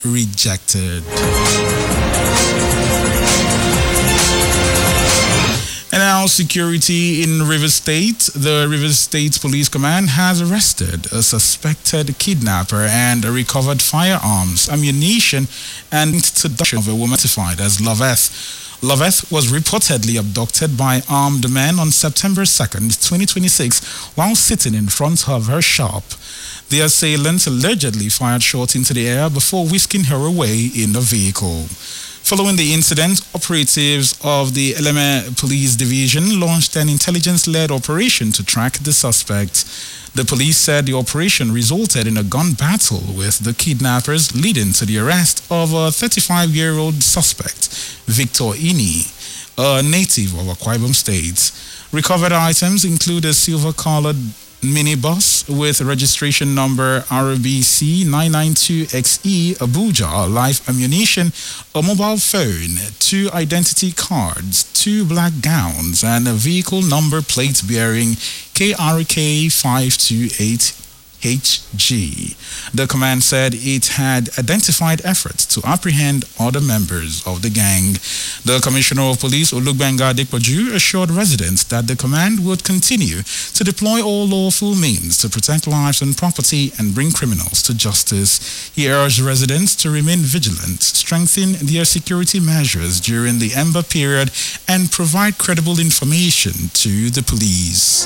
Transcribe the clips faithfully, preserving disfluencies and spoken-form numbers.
rejected. And now, security in Rivers State. The Rivers State Police Command has arrested a suspected kidnapper and recovered firearms, ammunition, and seduction of a woman identified as Loveth. Loveth was reportedly abducted by armed men on September second, twenty twenty-six, while sitting in front of her shop. The assailant allegedly fired shots into the air before whisking her away in a vehicle. Following the incident, operatives of the Eleme Police Division launched an intelligence-led operation to track the suspect. The police said the operation resulted in a gun battle with the kidnappers, leading to the arrest of a thirty-five-year-old suspect, Victor Ini, a native of Akwa Ibom State. Recovered items include a silver-colored minibus with registration number R B C nine nine two X E Abuja, live ammunition, a mobile phone, two identity cards, two black gowns, and a vehicle number plate bearing K R K five two eight H G. The command said it had identified efforts to apprehend other members of the gang. The Commissioner of Police, Olugbenga Adepoju, assured residents that the command would continue to deploy all lawful means to protect lives and property and bring criminals to justice. He urged residents to remain vigilant, strengthen their security measures during the Ember period, and provide credible information to the police.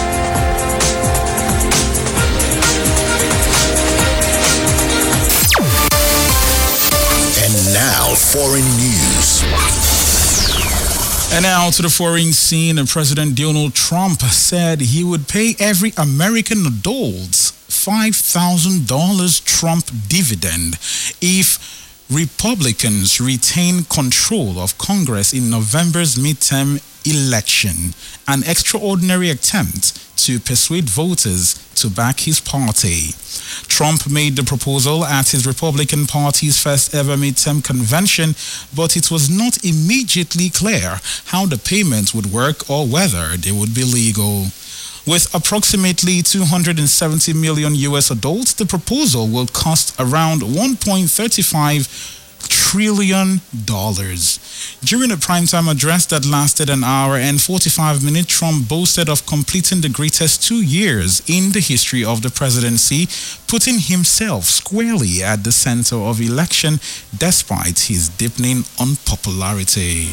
And now, foreign news. And now to the foreign scene. President Donald Trump said he would pay every American adult five thousand dollars Trump dividend if Republicans retain control of Congress in November's midterm election, an extraordinary attempt to persuade voters to back his party. Trump made the proposal at his Republican Party's first ever midterm convention, but it was not immediately clear how the payment would work or whether they would be legal. With approximately two hundred seventy million U S adults, the proposal will cost around one point three five trillion dollars. During a primetime address that lasted an hour and forty-five minutes, Trump boasted of completing the greatest two years in the history of the presidency, putting himself squarely at the center of election despite his deepening unpopularity.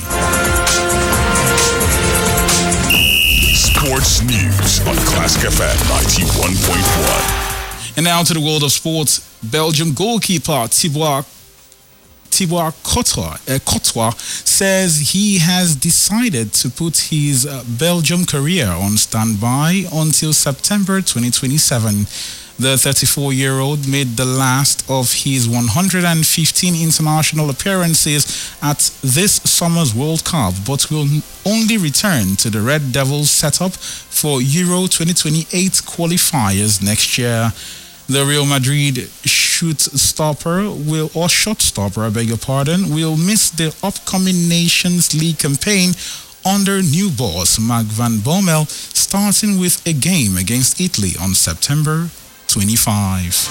Sports News on Classic F M ninety-one point one. And now to the world of sports. Belgium goalkeeper Thibaut Thibaut Courtois, uh, Courtois says he has decided to put his uh, Belgium career on standby until September twenty twenty-seven. The thirty-four-year-old made the last of his one hundred fifteen international appearances at this summer's World Cup, but will only return to the Red Devils setup for Euro twenty twenty-eight qualifiers next year. The Real Madrid shoot stopper will, or shot stopper, I beg your pardon, will miss the upcoming Nations League campaign under new boss Mark van Bommel, starting with a game against Italy on September twenty-fifth.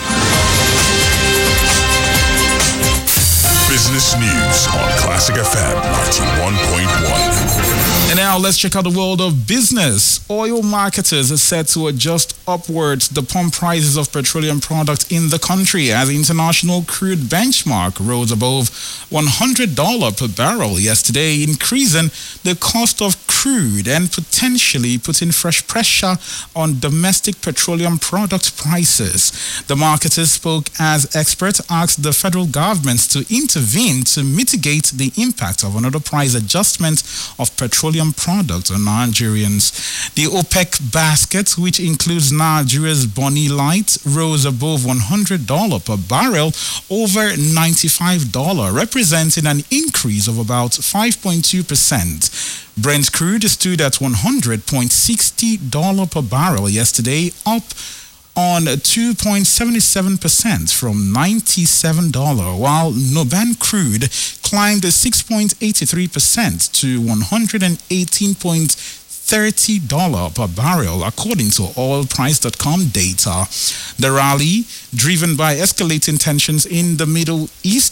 Business News on Classic F M ninety-one point one. And now let's check out the world of business. Oil marketers are set to adjust upwards the pump prices of petroleum products in the country as the international crude benchmark rose above one hundred dollars per barrel yesterday, increasing the cost of crude and potentially putting fresh pressure on domestic petroleum product prices. The marketers spoke as experts asked the federal government to intervene to mitigate the impact of another price adjustment of petroleum products on Nigerians. The OPEC basket, which includes Nigeria's Bonny Light, rose above one hundred dollars per barrel, over ninety-five dollars, representing an increase of about five point two percent. Brent crude stood at one hundred six zero dollars per barrel yesterday, up on two point seven seven percent from ninety-seven dollars, while Noban crude climbed six point eight three percent to one hundred eighteen point thirty dollars per barrel, according to oil price dot com data. The rally, driven by escalating tensions in the Middle East,